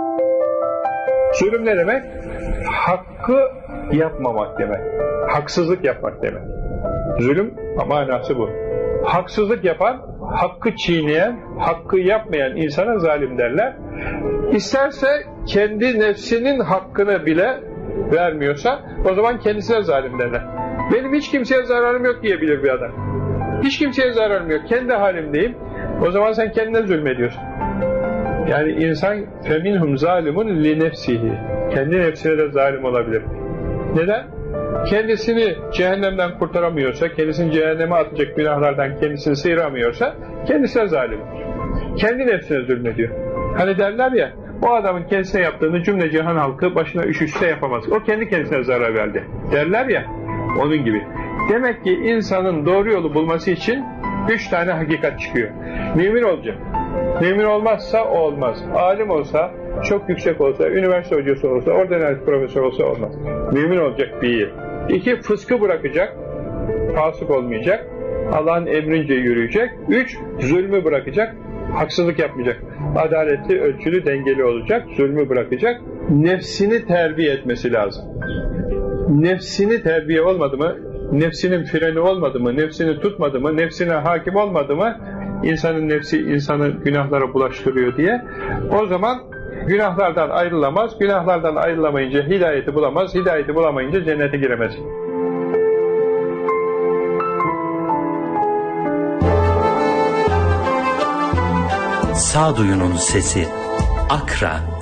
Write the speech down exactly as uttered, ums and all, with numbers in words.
Zulüm ne demek? Hakkı yapmamak demek. Haksızlık yapmak demek. Zulüm manası bu. Haksızlık yapan, hakkı çiğneyen, hakkı yapmayan insana zalim derler. İsterse kendi nefsinin hakkını bile vermiyorsa o zaman kendisine zalim derler. Benim hiç kimseye zararım yok diyebilir bir adam. Hiç kimseye zararım yok, kendi halimdeyim. O zaman sen kendine zulmediyorsun. Yani insan feminhum zalimun li nefsihi. Kendi nefsine de zalim olabilir. Neden? Kendisini cehennemden kurtaramıyorsa, kendisini cehenneme atacak günahlardan kendisini sıyıramıyorsa kendisine zalim olur. Kendi nefsine zulmediyor. Hani derler ya, o adamın kendisine yaptığını cümle cihan halkı başına üşüşse yapamaz. O kendi kendisine zarar verdi. Derler ya, onun gibi. Demek ki insanın doğru yolu bulması için üç tane hakikat çıkıyor. Mümin olacak. Mümin olmazsa o olmaz. Alim olsa, çok yüksek olsa, üniversite hocası olsa, ordinal profesör olsa olmaz. Mümin olacak bir. İki, fıskı bırakacak, fasık olmayacak, Allah'ın emrince yürüyecek. Üç, zulmü bırakacak, haksızlık yapmayacak. Adaletli, ölçülü, dengeli olacak, zulmü bırakacak. Nefsini terbiye etmesi lazım. Nefsini terbiye olmadı mı, nefsinin freni olmadı mı, nefsini tutmadı mı, nefsine hakim olmadı mı, insanın nefsi insanı günahlara bulaştırıyor diye, o zaman günahlardan ayrılamaz, günahlardan ayrılamayınca hidayeti bulamaz, hidayeti bulamayınca cennete giremez. Sağduyunun sesi Akra.